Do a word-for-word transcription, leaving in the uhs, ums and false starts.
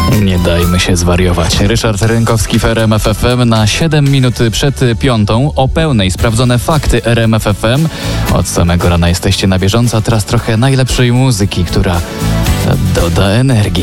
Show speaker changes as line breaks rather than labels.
Nie dajmy się zwariować. Ryszard Rynkowski w R M F F M na siedem minut przed piątą. O pełnej sprawdzone fakty R M F F M. Od samego rana jesteście na bieżąco, a teraz trochę najlepszej muzyki, która doda energii.